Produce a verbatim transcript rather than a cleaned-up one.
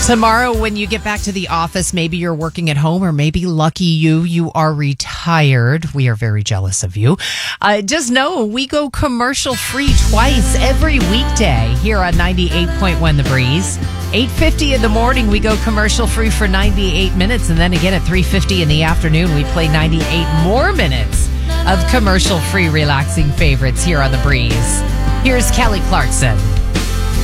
Tomorrow, when you get back to the office, maybe you're working at home, or maybe lucky you, you are retired. We are very jealous of you. Uh, just know we go commercial free twice every weekday here on ninety-eight point one The Breeze. eight fifty in the morning, we go commercial free for ninety-eight minutes. And then again at three fifty in the afternoon, we play ninety-eight more minutes of commercial free relaxing favorites here on The Breeze. Here's Kelly Clarkson.